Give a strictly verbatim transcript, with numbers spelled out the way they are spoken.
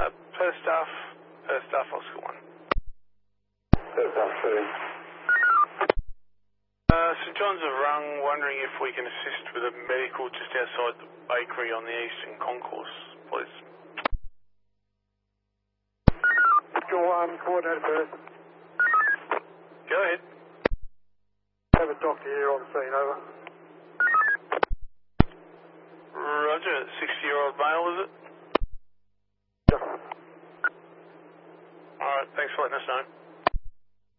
Uh, per staff, per staff Oscar one. Per staff two. Uh, St John's have rung, wondering if we can assist with a medical just outside the bakery on the eastern concourse, please. Oscar one, coordinated first. Go ahead. Have a doctor here on scene, over. Roger, sixty-year-old male, is it? Yeah. Alright, thanks for letting us know.